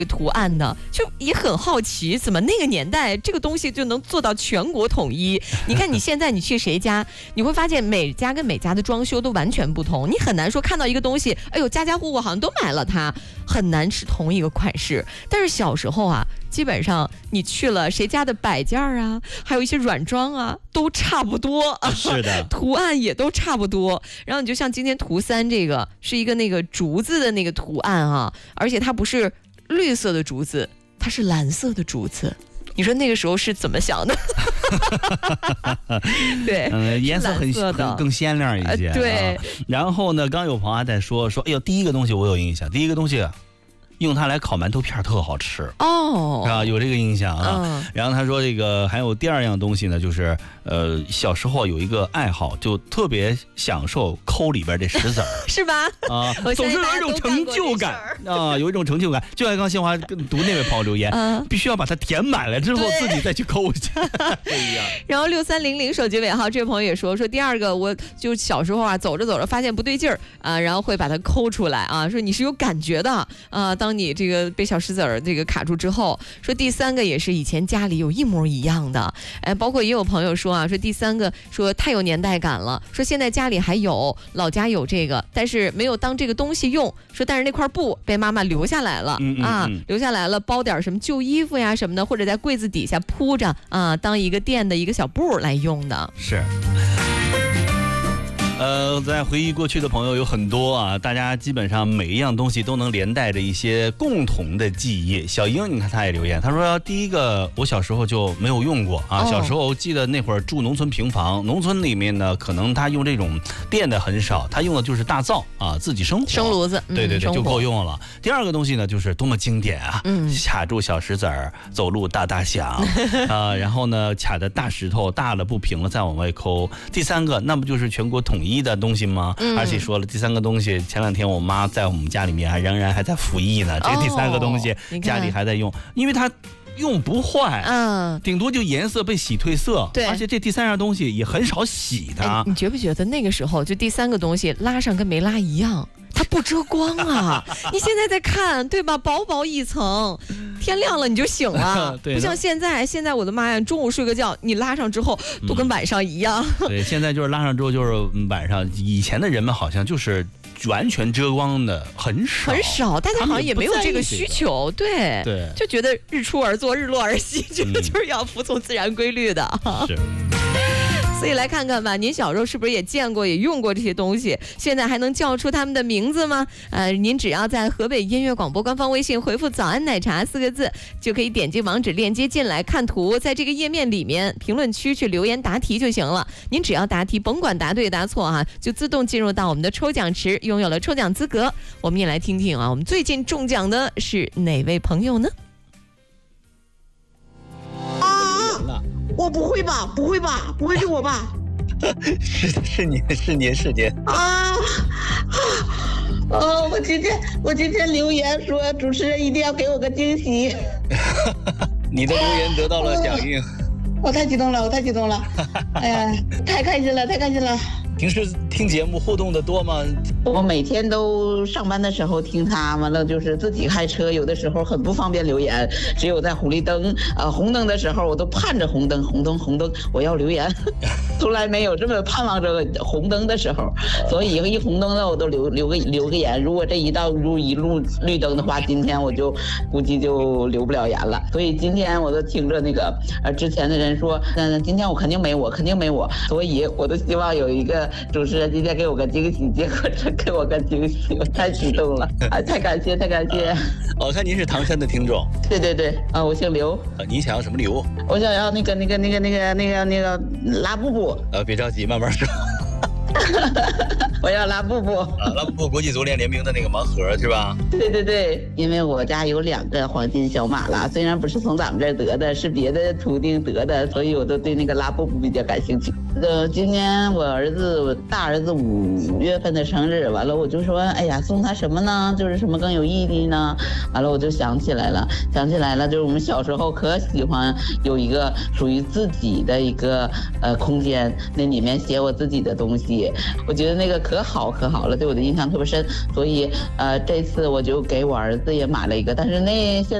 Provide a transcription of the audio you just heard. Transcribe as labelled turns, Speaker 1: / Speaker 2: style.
Speaker 1: 图案的，就也很好奇，怎么那个年代这个东西就能做到全国统一？你看你现在你去谁家，你会发现每家跟每家的装修都完全不同，你很难说看到一个东西，哎呦，家家户户好像都买了它，很难是同一个款式。但是小时候啊，基本上你去了谁家的摆件啊，还有一些软装啊，都差不多，
Speaker 2: 是的，
Speaker 1: 图案也都差不多。然后你就像今天图3这个是一个那个竹子的那个图案啊，而且它不是绿色的竹子，它是蓝色的竹子。你说那个时候是怎么想的？对，
Speaker 2: 颜色更鲜亮一些。
Speaker 1: 对。
Speaker 2: 然后呢，刚有朋友还在说，哎呦，第一个东西我有印象，第一个东西用它来烤馒头片特好吃
Speaker 1: 哦，
Speaker 2: 啊，有这个印象啊。然后他说这个还有第二样东西呢，就是小时候有一个爱好，就特别享受抠里边这石子儿，
Speaker 1: 是吧？
Speaker 2: 啊，总是有一种成就感啊，有一种成就感。就像刚新华读那位朋友留言，必须要把它填满了之后自己再去抠去。
Speaker 1: 然后6300手机尾号这位朋友也说第二个，我就小时候啊走着走着发现不对劲儿啊，然后会把它抠出来啊，说你是有感觉的啊，当你这个被小石子儿这个卡住之后。说第3个也是以前家里有一模一样的，包括也有朋友说说第3个说太有年代感了，说现在家里还有，老家有这个，但是没有当这个东西用，说但是那块布被妈妈留下来了留下来了，包点什么旧衣服呀什么的，或者在柜子底下铺着啊，当一个垫的一个小布来用的。
Speaker 2: 是。在回忆过去的朋友有很多啊，大家基本上每一样东西都能连带着一些共同的记忆。小英，你看他也留言，他说第一个我小时候就没有用过啊，小时候记得那会儿住农村平房，农村里面呢可能他用这种电的很少，他用的就是大灶啊，自己生
Speaker 1: 炉子，
Speaker 2: 对就够用了。第二个东西呢就是多么经典啊，卡住小石子儿，走路大大响啊，然后呢卡的大石头大了不平了再往外抠。第3个那不就是全国统一的东西吗？而且说了第3个东西，前2天我妈在我们家里面仍然还在服役呢。这个第3个东西家里还在用，因为它用不坏，顶多就颜色被洗褪色，
Speaker 1: 对，
Speaker 2: 而且这第3样东西也很少洗它。
Speaker 1: 你觉不觉得那个时候就第3个东西拉上跟没拉一样？它不遮光啊！你现在在看，对吧？薄薄一层，天亮了你就醒了，不像现在。现在我的妈呀，中午睡个觉，你拉上之后都跟晚上一样。
Speaker 2: 对，现在就是拉上之后就是晚上。以前的人们好像就是完全遮光的很少，
Speaker 1: 大家好像也没有这个需求，对，就觉得日出而作，日落而息，觉得就是要服从自然规律的。
Speaker 2: 是。
Speaker 1: 所以来看看吧，您小时候是不是也见过也用过这些东西？现在还能叫出他们的名字吗？您只要在河北音乐广播官方微信回复早安奶茶4个字，就可以点击网址链接进来看图，在这个页面里面评论区去留言答题就行了。您只要答题，甭管答对答错就自动进入到我们的抽奖池，拥有了抽奖资格。我们也来听听我们最近中奖的是哪位朋友呢？
Speaker 3: 我不会吧？不会吧？不会是我吧？
Speaker 2: 是你
Speaker 3: 啊！我今天留言说主持人一定要给我个惊喜。
Speaker 2: 你的留言得到了响应。
Speaker 3: 我太激动了！哎呀，太开心了！
Speaker 2: 平时听节目互动的多吗？
Speaker 3: 我每天都上班的时候听他，完了就是自己开车，有的时候很不方便留言，只有在红灯的时候，我都盼着红灯，我要留言，从来没有这么盼望着红灯的时候，所以一红灯了我都留个言。如果这一路绿灯的话，今天我就估计就留不了言了。所以今天我都听着那个之前的人说，今天我肯定没我，所以我都希望有一个主持人今天给我个惊喜，结果这给我个惊喜，我太激动了，太感谢。
Speaker 2: 我看您是唐山的听众。
Speaker 3: 对我姓刘。
Speaker 2: 您想要什么礼物？
Speaker 3: 我想要那个拉布布。
Speaker 2: 别着急，慢慢说。
Speaker 3: 我要拉布布
Speaker 2: 拉布布国际足联联名的那个盲盒是吧？
Speaker 3: 对，因为我家有2个黄金小马了，虽然不是从咱们这儿得的，是别的途径得的，所以我都对那个拉布布比较感兴趣。 今年我大儿子5月份的生日，完了我就说，哎呀，送他什么呢？就是什么更有意义呢？完了我就想起来了，就是我们小时候可喜欢有一个属于自己的一个空间，那里面写我自己的东西，我觉得那个可好了，对我的印象特别深，所以这次我就给我儿子也买了一个，但是那现